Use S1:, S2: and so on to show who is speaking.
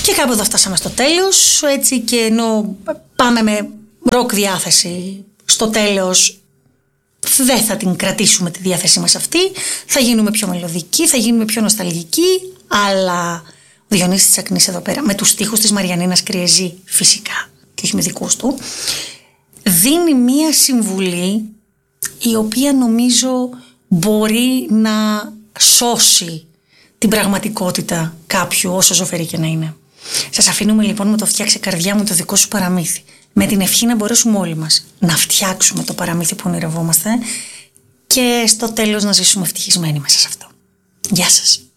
S1: Και κάπου εδώ φτάσαμε στο τέλος, έτσι, και ενώ πάμε με ροκ διάθεση στο τέλος, δεν θα την κρατήσουμε τη διάθεσή μας αυτή, θα γίνουμε πιο μελωδικοί, θα γίνουμε πιο νοσταλγικοί, αλλά ο Διονύσης Τσακνής εδώ πέρα, με τους στίχους της Μαριαννίνας Κριεζή φυσικά, και όχι με δικούς του, δίνει μία συμβουλή η οποία νομίζω μπορεί να σώσει την πραγματικότητα κάποιου, όσο ζωφερή και να είναι. Σας αφήνουμε λοιπόν με το «Φτιάξε καρδιά μου το δικό σου παραμύθι», με την ευχή να μπορέσουμε όλοι μας να φτιάξουμε το παραμύθι που ονειρευόμαστε και στο τέλος να ζήσουμε ευτυχισμένοι μέσα σε αυτό. Γεια σας.